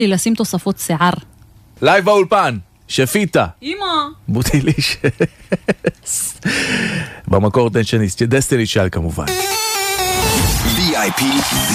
לשים תוספות שיער. לייב באולפן, שפיטה. אמא. בוטיליש. במקור דסטיני שאל כמובן. VIP